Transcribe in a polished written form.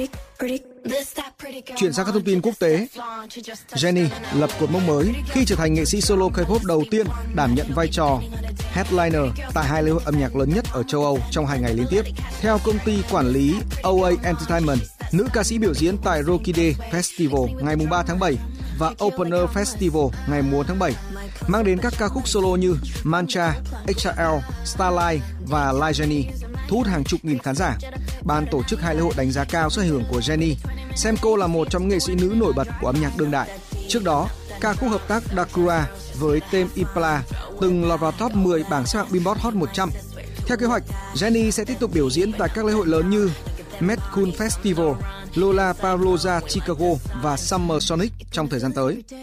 Chuyển sang các thông tin quốc tế, Jennie lập cột mốc mới khi trở thành nghệ sĩ solo K-pop đầu tiên đảm nhận vai trò headliner tại hai lễ hội âm nhạc lớn nhất ở châu Âu trong 2 ngày liên tiếp. Theo công ty quản lý OA Entertainment, nữ ca sĩ biểu diễn tại Roskilde Festival ngày 3 tháng 7 và Opener Festival ngày 4 tháng 7, mang đến các ca khúc solo như Mantra, XRL, Starlight và Like Jennie, thu hút hàng chục nghìn khán giả. Ban tổ chức hai lễ hội đánh giá cao sức ảnh hưởng của Jennie, xem cô là một trong nghệ sĩ nữ nổi bật của âm nhạc đương đại. Trước đó, ca khúc hợp tác Dakura với Tame Impala từng lọt vào top 10 bảng xếp hạng Billboard Hot 100. Theo kế hoạch, Jennie sẽ tiếp tục biểu diễn tại các lễ hội lớn như Met Cool Festival, Lollapalooza Chicago và Summer Sonic trong thời gian tới.